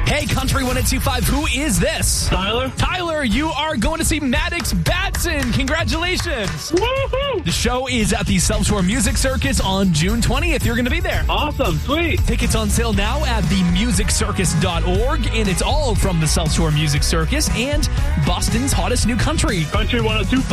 Hey, Country 1025, who is this? Tyler? Tyler, you are going to see Maddox Batson. Congratulations. Woohoo! The show is at the South Shore Music Circus on June 20th. You're going to be there. Awesome, sweet. Tickets on sale now at themusiccircus.org, and it's all from the South Shore Music Circus and Boston's hottest new country. Country 102.5.